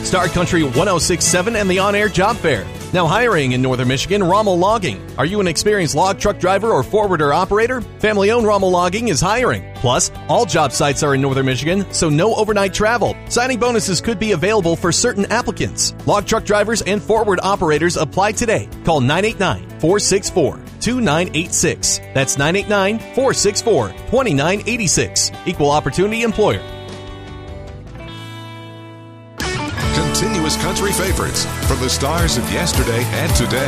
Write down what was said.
Star Country 106.7 and the on-air job fair. Now hiring in Northern Michigan, Rommel Logging. Are you an experienced log truck driver or forwarder operator? Family-owned Rommel Logging is hiring. Plus, all job sites are in Northern Michigan, so no overnight travel. Signing bonuses could be available for certain applicants. Log truck drivers and forward operators apply today. Call 989-464-2986. That's 989-464-2986. Equal Opportunity Employer. Continuous country favorites from the stars of yesterday and today.